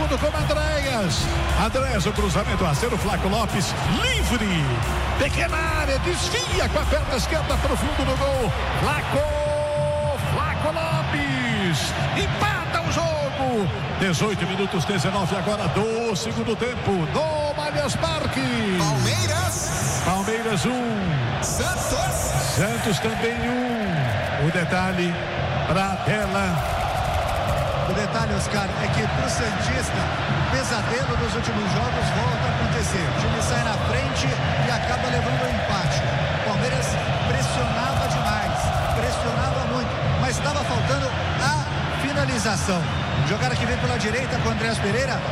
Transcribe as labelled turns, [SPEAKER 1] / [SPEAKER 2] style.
[SPEAKER 1] fundo com Andréas, o cruzamento a ser o Flaco Lopes, livre, pequena área, desvia com a perna esquerda para o fundo do gol. Flaco Lopes, empata o jogo. 18 minutos, 19 agora do segundo tempo, no Allianz Parque. Palmeiras 1, Santos também 1. O detalhe para a tela.
[SPEAKER 2] O detalhe, Oscar, é que para o Santista, o pesadelo dos últimos jogos volta a acontecer. O time sai na frente e acaba levando o empate. O Palmeiras pressionava demais, pressionava muito, mas estava faltando a finalização. Jogada que vem pela direita com o Andréas Pereira.